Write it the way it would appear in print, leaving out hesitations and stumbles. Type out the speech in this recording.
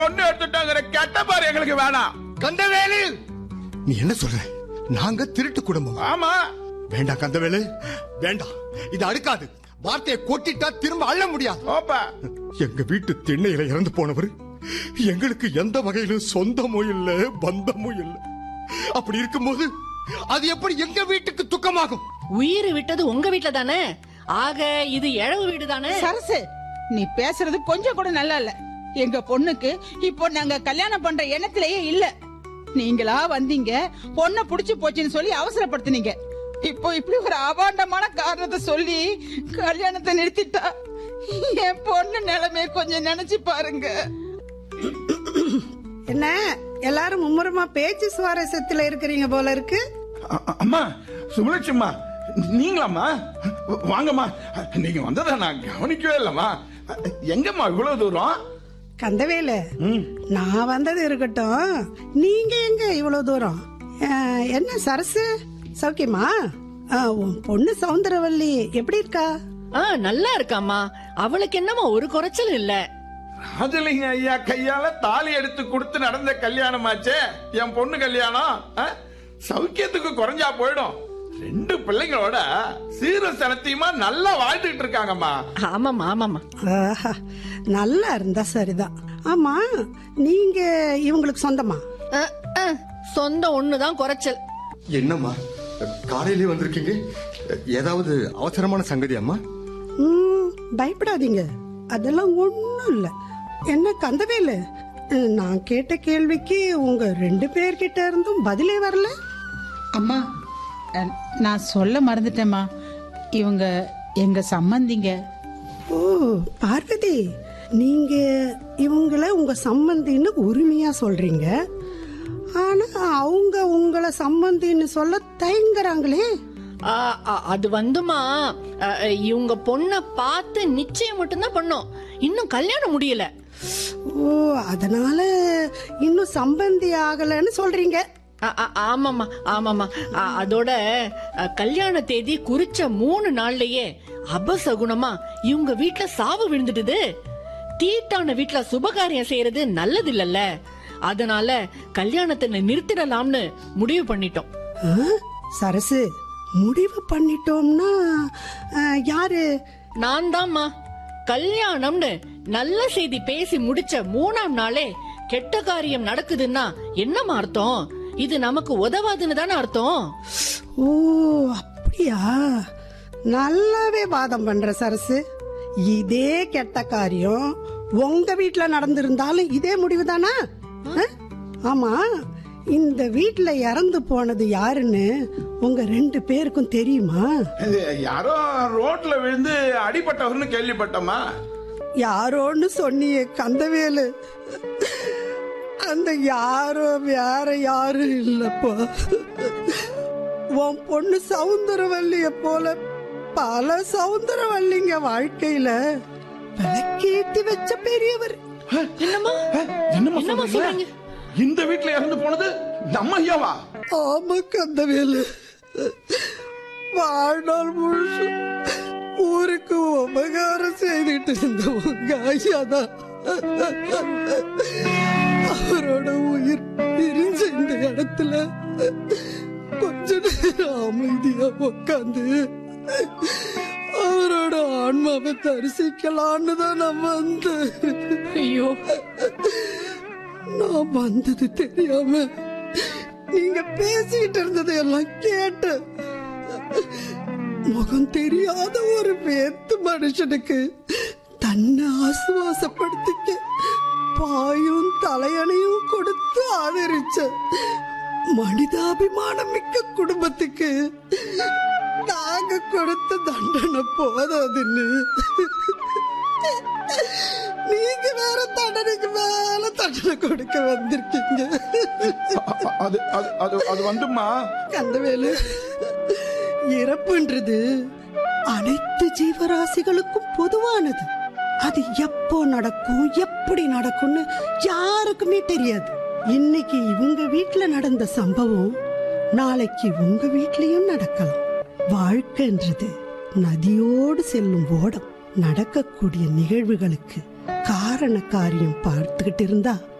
பொண்ணு எடுத்துட்டாங்கிற கெட்ட பாரு எங்களுக்கு வேணாம். கந்தவேலு, நீ என்ன சொல்ற? நாங்க திருட்டு குடும்பம். ஆமா. வேண்டாம் கந்தவேலு, வேண்டாம். இது அடுக்காது. வார்த்தையை கொட்டிட்டா திரும்ப அள்ள முடியாது. எங்க வீட்டு திண்ணையில இறந்து போனவர் எங்களுக்கு எந்த வகையிலும் சொந்தமும் இல்ல, பந்தமும் இல்ல. அப்படி இருக்கும்போது அது எப்படி எங்க வீட்டுக்கு துக்கமாகும்? உயிர் விட்டது உங்க வீட்டுல தானே. ஆக இது இழவு வீடு தானே. சரசு, நீ பேசுறது கொஞ்சம் கூட நல்லா இல்ல. எங்க பொண்ணுக்கு இப்போ நாங்க கல்யாணம் பண்ற எண்ணத்திலேயே இல்ல. நீங்களா வந்தீங்க, பொண்ணை புடிச்சு போச்சுன்னு சொல்லி அவசரப்படுத்தினீங்க. இப்போ இப்படி ஒரு அபாண்டமான காரணத்தை சொல்லி கல்யாணத்தை நிறுத்திட்டா என் பொண்ணு நிலைமை கொஞ்சம் நினைச்சு பாருங்க. என்ன எல்லாரும் மும்முரமா பேச்சு சுவாரஸ்யத்துல இருக்கிறீங்க போல இருக்கு. அம்மா சுமலட்சுமா, நீங்களாம்மா? வாங்கம்மா. நீங்க வந்ததை நான் கவனிக்கவே இல்லம்மா. எங்கம்மா இவ்வளவு தூரம்? கந்தவேலு, நான் வந்தது இருக்கட்டும், நீங்க எங்க இவ்வளவு தூரம்? என்ன சரசு, சௌக்கியமா? உன் பொண்ணு சௌந்தரவல்லி எப்படி இருக்கா? நல்லா இருக்காமா. அவளுக்கு என்னமா ஒரு குறைச்சல் இல்ல. ராஜலிங்க ஐயா கையால தாலி எடுத்து கொடுத்து நடந்த கல்யாணமாச்சே என் பொண்ணு கல்யாணம். சௌக்கியத்துக்கு குறைஞ்சா போயிடும். 2 பிள்ளைங்களோட சீர சனத்தியமா நல்லா வாழ்ந்துட்டு இருக்காங்கம்மா. ஆமாமா ஆமாமா. நல்லா இருந்தா சரிதான். ஆமா, நீங்க இவங்களுக்கு சொந்தமா? சொந்தம் ஒண்ணுதான் குறைச்சல். என்னம்மா காலையிலே வந்திருக்கீங்க? ஏதாவது அவசரமான சங்கதி அம்மா? பயப்படாதீங்க, அதெல்லாம் ஒண்ணும் இல்ல. என்ன கந்தவேலு, நான் கேட்ட கேள்விக்கு உங்க 2 பேர்கிட்ட இருந்தும் பதிலே வரல. அம்மா, நான் சொல்ல மறந்துட்டேம்மா. இவங்க எங்க சம்பந்திங்க. ஓ பார்வதி, நீங்க இவங்கள உங்க சம்பந்தின்னு உரிமையா சொல்றீங்க. ஆனா அவங்க உங்களை சம்பந்தின்னு சொல்ல தயங்குறாங்களே. அது வந்துமா, இவங்க பொண்ண பார்த்து நிச்சயம் மட்டும்தான் பண்ணோம். இன்னும் கல்யாணம் முடியல. ஓ, அதனால இன்னும் சம்பந்தி ஆகலன்னு சொல்றீங்க. ஆமாமா ஆமாமா. அதோட கல்யாண தேதி குறிச்ச 3 நாள்லயே அபசகுணமா இவங்க வீட்டுல சாவு விழுந்துடுது. தீட்டான வீட்டுல சுபகாரியம் செய்யறது நல்லது இல்லல்ல. அதனால கல்யாணத்தை நிறுத்திடலாம்னு முடிவு பண்ணிட்டோம். சரசு, முடிவு பண்ணிட்டோம்னா யாரு? நான் தான்மா. கல்யாணம்னு நல்ல செய்தி பேசி முடிச்ச 3ஆம் நாளே கெட்ட காரியம் நடக்குதுன்னா என்னமா அர்த்தம்? இது நமக்கு உதவாதுன்னு தானே அர்த்தம். ஓ அப்படியா? நல்லாவே வாதம் பண்ற சரசு. இதே கெட்ட காரியம் உங்க வீட்டுல நடந்திருந்தாலும் இதே முடிவு தானா? ஆமா, இந்த வீட்டுல இறந்து போனது யாருன்னு உங்க 2 பேருக்கும் தெரியுமா? யாரோ ரோட்ல விழுந்து அடிபட்டவர்னு கேள்விப்பட்டோமா. யாரோன்னு சொன்னியே கந்தவேலு, அந்த யாரோ வேற யாரும் இல்லப்பா. உன் பொண்ணு சௌந்தரவல்லிய போல பல சௌந்தரவல்லிங்க வாழ்க்கையில விளக்கேத்தி வச்ச பெரியவர். என்னமா சொல்றீங்க? இந்த வீட்டுல இறந்து போனது நம்ம ஐயாவா? ஆமா கந்தவேலு, வாழ்நாள் முழுசு ஊருக்கு உபகாரம் செய்துட்டு இருந்த உங்க ஐயாதான் அவரோட உயிர் பிரிஞ்ச இந்த இடத்துல கொஞ்ச நேரம் அமைதியா உட்காந்து அவரோட ஆன்மாவை தரிசிக்கலான்னு தான் நான் வந்தேன். ஐயோ, நான் வந்தது தெரியாம நீங்க பேசிட்டு இருந்ததை எல்லாம் கேட்டு முகம் தெரியாத ஒரு வேத்து மனுஷனுக்கு தன்னை ஆசுவாசப்படுத்திக்க பாயும் தலையணையும் கொடுத்து ஆதரிச்ச மனிதாபிமானம் மிக்க குடும்பத்துக்கு நாங்க கொடுத்த தண்டனை போதாதுன்னு நீங்க வேற தண்டனைக்கு மேல தண்டனை கொடுக்க வந்திருக்கீங்க. அது வந்துமா கந்தவேலு, இறப்புன்றது அனைத்து ஜீவராசிகளுக்கும் பொதுவானது. அது எப்போ நடக்கும், எப்படி நடக்கும்னு யாருக்குமே தெரியாது. இன்னைக்கு இவங்க வீட்டுல நடந்த சம்பவம் நாளைக்கு உங்க வீட்லயும் நடக்கலாம். வாழ்க்கைன்றது நதியோடு செல்லும் ஓடம். நடக்கக்கூடிய நிகழ்வுகளுக்கு காரணம் சாதாரண காரியம் பார்த்துக்கிட்டு இருந்தா